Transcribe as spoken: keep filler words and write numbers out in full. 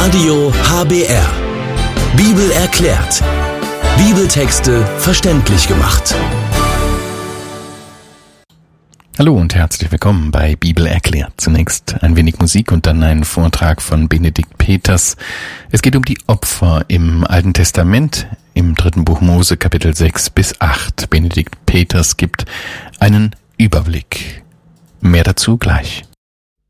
Radio H B R. Bibel erklärt. Bibeltexte verständlich gemacht. Hallo und herzlich willkommen bei Bibel erklärt. Zunächst ein wenig Musik und dann ein Vortrag von Benedikt Peters. Es geht um die Opfer im Alten Testament, im dritten Buch Mose, Kapitel sechs bis acht. Benedikt Peters gibt einen Überblick. Mehr dazu gleich.